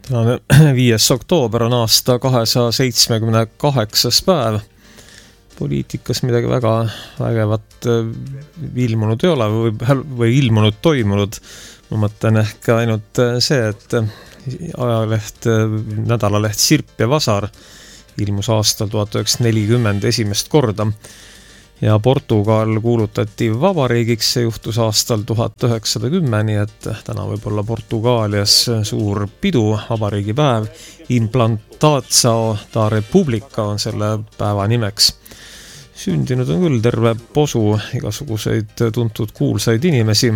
5. oktoober on aasta 278. päev. Poliitikas midagi väga vägevat ilmunud ei ole või ilmunud toimunud. Ma mõtlen ehk ainult see, et ajaleht, nädalaleht Sirp ja Vasar ilmus aastal 1940 esimest korda ja Portugal kuulutati vabariigiks, see juhtus aastal 1910, nii et täna võib olla Portugaalias suur pidu, vabariigipäev. Implantatsao da Republica on selle päeva nimeks. Sündinud on küll terve posu igasuguseid tuntud kuulsaid inimesi.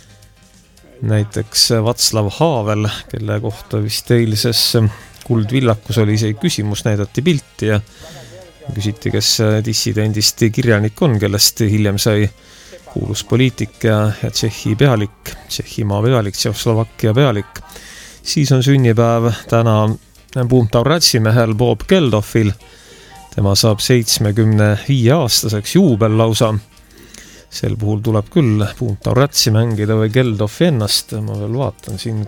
Näiteks Václav Havel, kelle kohta vist eilses Kuldvillakus oli isegi küsimus, näidati pilti ja küsiti, kes dissidendist kirjanik on, kellest hiljem sai kuulus poliitik ja Tšehhi pealik, Tšehhimaa pealik, Tšehhoslovakkia pealik. Siis on sünnipäev täna Puumtauratsi mehel Bob Geldofil. Tema saab 75-aastaseks juubel lausa. Sel puhul tuleb küll Puumtauratsi mängida või Geldofi ennast. Ma veel vaatan siin,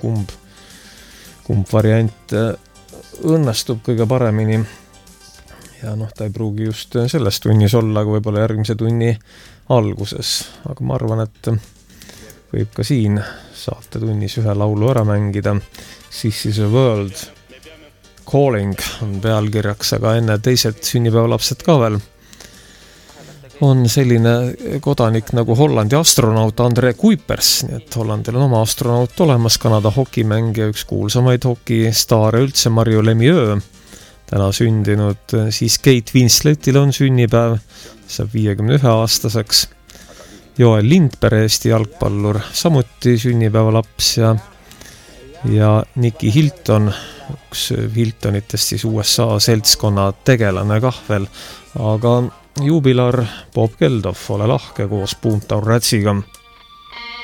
kumb variant õnnestub kõige paremini. Ja ta ei pruugi just selles tunnis olla, aga võib-olla järgmise tunni alguses. Aga ma arvan, et võib ka siin saate tunnis ühe laulu ära mängida. This is a World Calling on pealkirjaks, aga enne teised sünnipäevalapsed ka veel. On selline kodanik nagu Hollandi astronaut André Kuipers, nii et Hollandil on oma astronaut olemas, Kanada hokimängija, üks kuulsamaid hokistaare üldse, Mario Lemieux, täna sündinud, siis Kate Winsletil on sünnipäev, saab 51-aastaseks, Joel Lindberg, Eesti jalgpallur, samuti sünnipäevalaps ja Nikki Hilton, üks Hiltonitest siis USA seltskonna tegelane kah veel, aga juubilar Bob Geldof, ole lahke koos Puumtauratsiga.